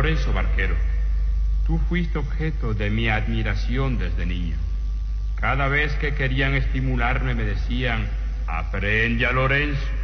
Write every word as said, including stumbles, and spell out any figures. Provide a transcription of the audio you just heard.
Lorenzo Barquero, tú fuiste objeto de mi admiración desde niño. Cada vez que querían estimularme me decían, aprende a Lorenzo.